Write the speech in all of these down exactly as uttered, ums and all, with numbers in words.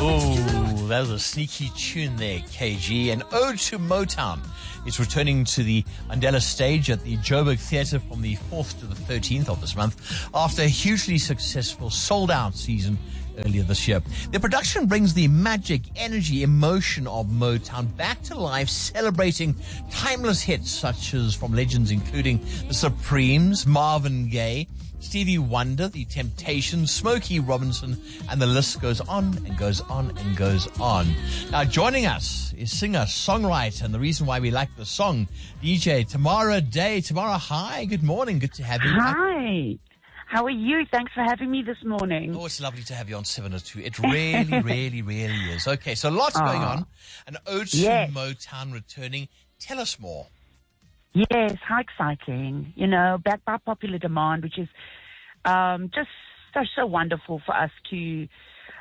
Oh, that was a sneaky tune there, K G. And Ode to Motown is returning to the Mandela stage at the Joburg Theatre from the fourth to the thirteenth of this month after a hugely successful sold-out season earlier this year. The production brings the magic, energy, emotion of Motown back to life, celebrating timeless hits such as from legends including The Supremes, Marvin Gaye, Stevie Wonder, The Temptations, Smokey Robinson, and the list goes on and goes on and goes on. Now, joining us is singer, songwriter, and the reason why we like the song, D J Tamara Day. Tamara, hi, good morning, good to have you. Hi. How are you? Thanks for having me this morning. Oh, it's lovely to have you on seven oh two. It really, really, really is. Okay, so lots oh. going on. An Ode to yes. Motown returning. Tell us more. Yes, how exciting. You know, backed by popular demand, which is um, just so, so wonderful for us to,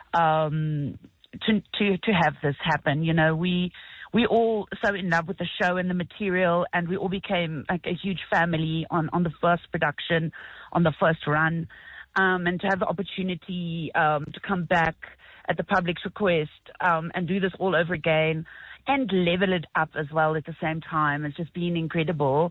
um, to to to have this happen. You know, we we all so in love with the show and the material, and we all became like a huge family on, on the first production, on the first run, um, and to have the opportunity um, to come back at the public's request um, and do this all over again and level it up as well at the same time. It's just been incredible.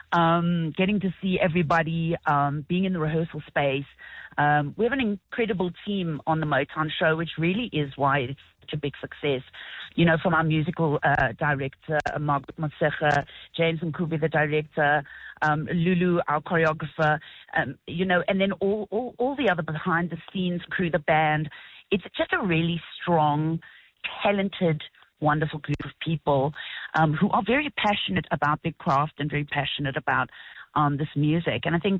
Um, getting to see everybody, um, being in the rehearsal space. Um, we have an incredible team on the Motown show, which really is why it's such a big success. You know, from our musical uh, director, Margaret Motshekga, James Mkubi, the director, um, Lulu, our choreographer, um, you know, and then all, all, all the other behind the scenes crew, the band. It's just a really strong, talented, wonderful group of people um, who are very passionate about their craft and very passionate about um, this music. And I think,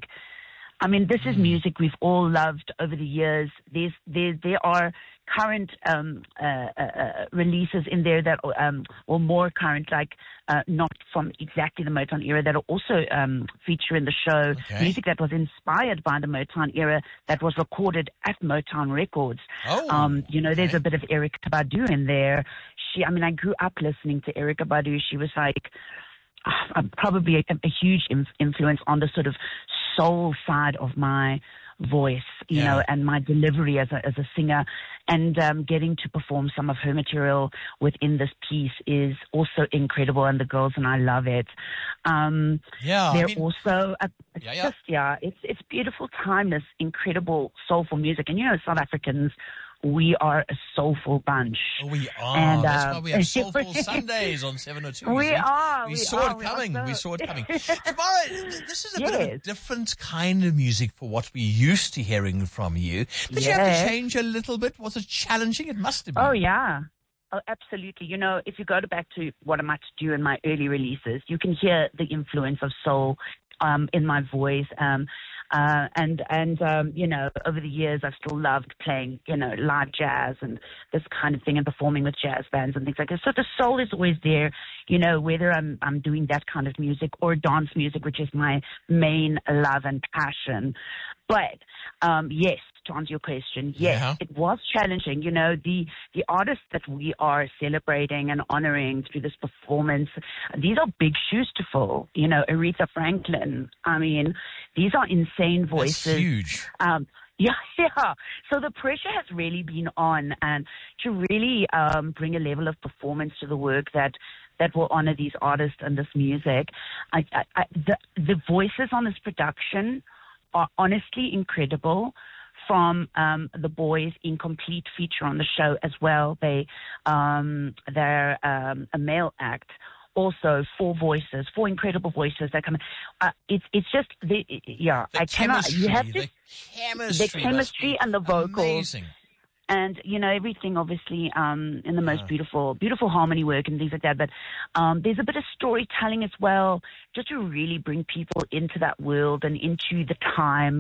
I mean, this is music we've all loved over the years. There's, there, there are current um, uh, uh, releases in there that, um, or more current, like uh, not from exactly the Motown era, that will also um, feature in the show. Okay. Music that was inspired by the Motown era that was recorded at Motown Records. Oh, um, you know, okay. There's a bit of Erykah Badu in there. She, I mean, I grew up listening to Erykah Badu. She was like uh, probably a, a huge inf- influence on the sort of soul side of my voice, you yeah. know, and my delivery as a as a singer, and um, getting to perform some of her material within this piece is also incredible, and the girls and I love it. Um, yeah, they're I mean, also uh, it's yeah, yeah. just yeah, it's it's beautiful, timeless, incredible, soulful music, and you know, South Africans, we are a soulful bunch. Oh, we are. And, That's uh, why we have Soulful Sundays on seven oh two. We are. We, we saw are, it coming. We, we saw it coming. Tamara, this is a yes. bit of a different kind of music for what we're used to hearing from you. Did yes. you have to change a little bit? Was it challenging? It must have been. Oh, yeah. Oh, absolutely. You know, if you go to back to what I might do in my early releases, you can hear the influence of soul um, in my voice. Um, Uh, and, and, um, you know, over the years, I've still loved playing, you know, live jazz and this kind of thing and performing with jazz bands and things like that. So the soul is always there, you know, whether I'm, I'm doing that kind of music or dance music, which is my main love and passion. But, um, yes, to answer your question, yes, yeah. it was challenging. You know, the, the artists that we are celebrating and honoring through this performance, these are big shoes to fill. You know, Aretha Franklin, I mean, these are insane voices. That's huge. Um, yeah, yeah. So the pressure has really been on, and to really um, bring a level of performance to the work that that will honor these artists and this music. I, I, I, the the voices on this production are honestly incredible. From um, the boys in complete feature on the show as well. They um, they're um, a male act. Also, four voices, four incredible voices that come. Uh, it's it's just the yeah. The I cannot. You have to the chemistry, the chemistry and the vocals. Amazing. And, you know, everything obviously um, in the most yeah. beautiful, beautiful harmony work and things like that. But um, there's a bit of storytelling as well, just to really bring people into that world and into the time.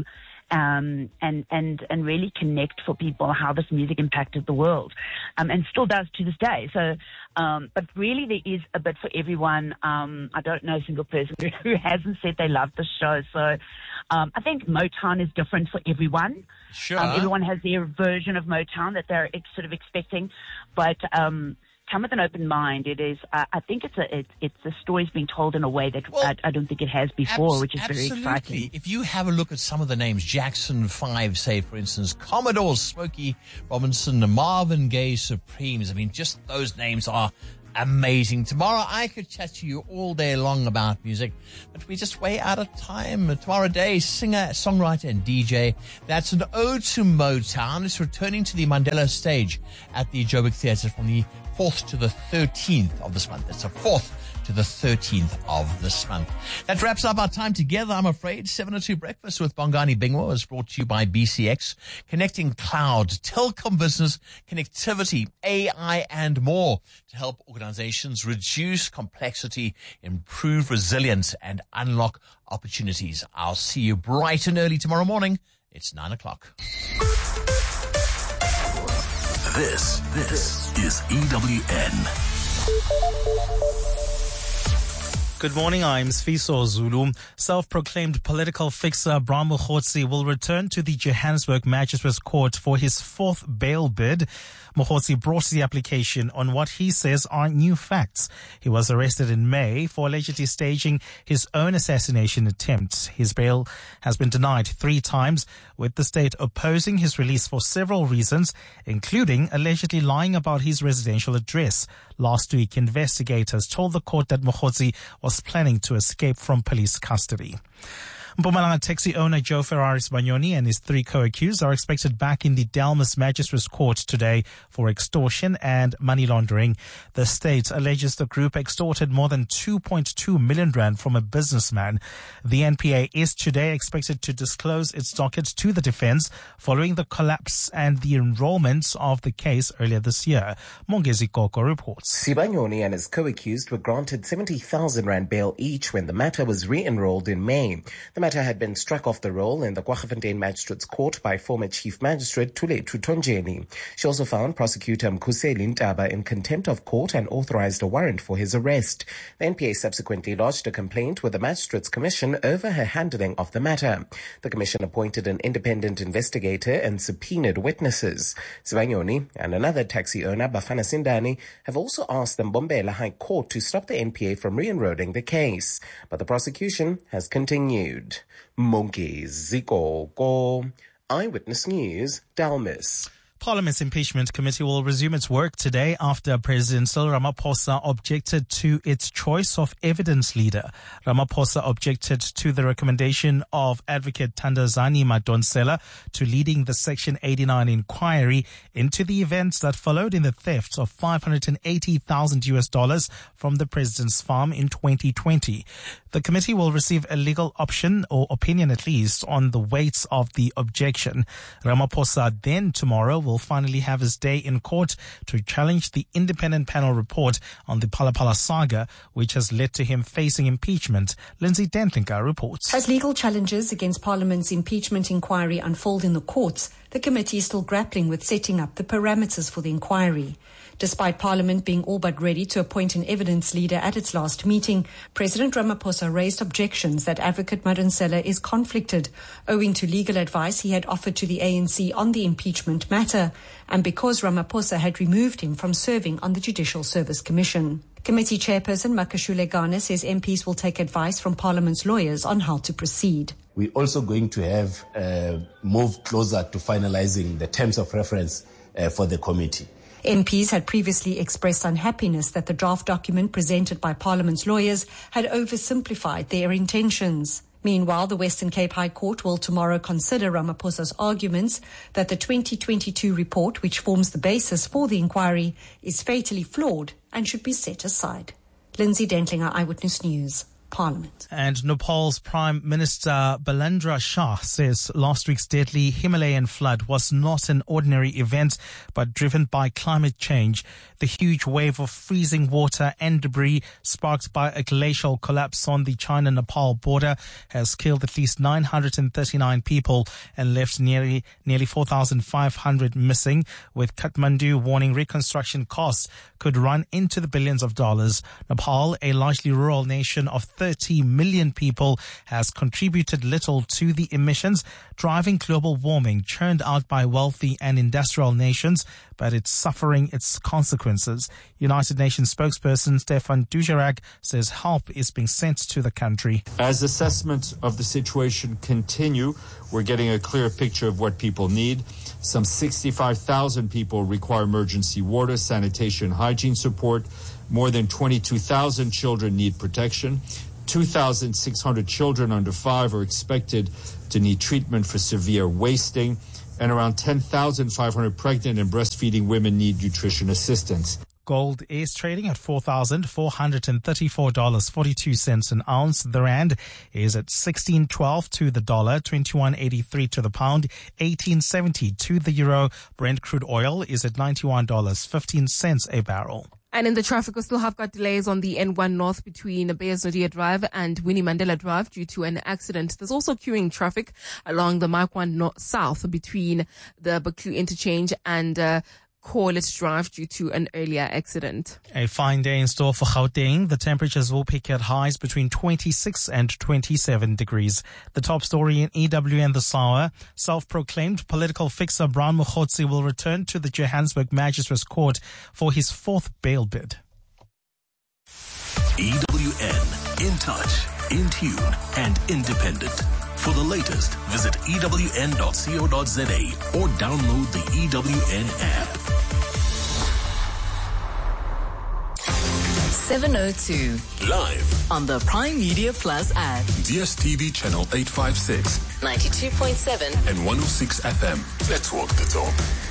Um, and, and, and really connect for people how this music impacted the world, um, and still does to this day. So, um, but really there is a bit for everyone. Um, I don't know a single person who hasn't said they love the show. So, um, I think Motown is different for everyone. Sure. Um, everyone has their version of Motown that they're ex- sort of expecting, but, um, come with an open mind. It is, uh, I think it's a, it's, it's the story's being told in a way that well, I, I don't think it has before, abs- which is absolutely. very exciting. If you have a look at some of the names, Jackson five, say, for instance, Commodores, Smokey Robinson, Marvin Gaye Supremes. I mean, just those names are amazing. Tomorrow I could chat to you all day long about music, but we're just way out of time. Tomorrow Day, singer, songwriter, and D J. That's an ode to Motown. It's returning to the Mandela stage at the Joburg Theatre from the fourth to the thirteenth of this month. It's the fourth to the thirteenth of this month. That wraps up our time together, I'm afraid. seven oh two Breakfast with Bongani Bingwa is brought to you by B C X, connecting cloud, telecom business, connectivity, A I, and more to help organizations reduce complexity, improve resilience, and unlock opportunities. I'll see you bright and early tomorrow morning. It's nine o'clock. This, this is E W N. Good morning, I'm Sfiso Zulu. Self-proclaimed political fixer Bra Mokhotsi will return to the Johannesburg Magistrates Court for his fourth bail bid. Mokhotsi brought the application on what he says are new facts. He was arrested in May for allegedly staging his own assassination attempt. His bail has been denied three times, with the state opposing his release for several reasons, including allegedly lying about his residential address. Last week, investigators told the court that Mokhotsi was planning to escape from police custody. Mpumalanga taxi owner Joe Ferraris Banyoni and his three co-accused are expected back in the Delmas Magistrates Court today for extortion and money laundering. The state alleges the group extorted more than two point two million rand from a businessman. The N P A is today expected to disclose its docket to the defense following the collapse and the enrollment of the case earlier this year. Mongezi Koko reports. Sibanyoni and his co-accused were granted seventy thousand rand bail each when the matter was re-enrolled in May. The matter had been struck off the roll in the Kwaggafontein Magistrates Court by former Chief Magistrate Thulethu Tonjeni. She also found prosecutor Mkhuseli Ntaba in contempt of court and authorized a warrant for his arrest. The N P A subsequently lodged a complaint with the Magistrates Commission over her handling of the matter. The commission appointed an independent investigator and subpoenaed witnesses. Sibanyoni and another taxi owner, Bafana Sindani, have also asked the Mbombela High Court to stop the N P A from re-enrolling the case. But the prosecution has continued. Mongezi Koko, Eyewitness News, Delmas. Parliament's impeachment committee will resume its work today after President Cyril Ramaphosa objected to its choice of evidence leader. Ramaphosa objected to the recommendation of Advocate Thandazani Madonsela to leading the Section eighty-nine inquiry into the events that followed in the theft of five hundred eighty thousand U S dollars from the president's farm in twenty twenty. The committee will receive a legal option, or opinion at least, on the weight of the objection. Ramaphosa then tomorrow will finally have his day in court to challenge the independent panel report on the Phala Phala saga, which has led to him facing impeachment. Lindsay Dentlinga reports. As legal challenges against Parliament's impeachment inquiry unfold in the courts, the committee is still grappling with setting up the parameters for the inquiry. Despite Parliament being all but ready to appoint an evidence leader at its last meeting, President Ramaphosa raised objections that Advocate Madonsela is conflicted, owing to legal advice he had offered to the A N C on the impeachment matter, and because Ramaphosa had removed him from serving on the Judicial Service Commission. Committee Chairperson Makashule Gane says M Ps will take advice from Parliament's lawyers on how to proceed. We're also going to have uh, moved closer to finalizing the terms of reference uh, for the committee. M Ps had previously expressed unhappiness that the draft document presented by Parliament's lawyers had oversimplified their intentions. Meanwhile, the Western Cape High Court will tomorrow consider Ramaphosa's arguments that the twenty twenty-two report, which forms the basis for the inquiry, is fatally flawed and should be set aside. Lindsay Dentlinger, Eyewitness News, Parliament. And Nepal's Prime Minister Balendra Shah says last week's deadly Himalayan flood was not an ordinary event, but driven by climate change. The huge wave of freezing water and debris sparked by a glacial collapse on the China-Nepal border has killed at least nine hundred thirty-nine people and left nearly nearly four thousand five hundred missing, with Kathmandu warning reconstruction costs could run into the billions of dollars. Nepal, a largely rural nation of thirty million people has contributed little to the emissions driving global warming churned out by wealthy and industrial nations, but it's suffering its consequences. United Nations spokesperson Stefan Dujarric says help is being sent to the country. As assessments of the situation continue, we're getting a clear picture of what people need. Some sixty-five thousand people require emergency water, sanitation, hygiene support. More than twenty-two thousand children need protection. two thousand six hundred children under five are expected to need treatment for severe wasting. And around ten thousand five hundred pregnant and breastfeeding women need nutrition assistance. Gold is trading at four thousand four hundred thirty-four dollars and forty-two cents an ounce. The rand is at sixteen twelve to the dollar, twenty-one eighty-three to the pound, eighteen seventy to the euro. Brent crude oil is at ninety-one dollars and fifteen cents a barrel. And in the traffic, we still have got delays on the N one North between Beyers Naudé Drive and Winnie Mandela Drive due to an accident. There's also queuing traffic along the Mike one North South between the Buccleuch interchange and uh, Corlett Drive due to an earlier accident. A fine day in store for Gauteng. The temperatures will peak at highs between twenty-six and twenty-seven degrees. The top story in E W N this hour, self-proclaimed political fixer Brian Mokgotsi will return to the Johannesburg Magistrates Court for his fourth bail bid. E W N, in touch, in tune, and independent. For the latest, visit E W N dot co dot za or download the E W N app. seven oh two. Live on the Prime Media Plus app. D S T V channel eight fifty-six. ninety-two point seven. And one oh six F M. Let's walk the talk.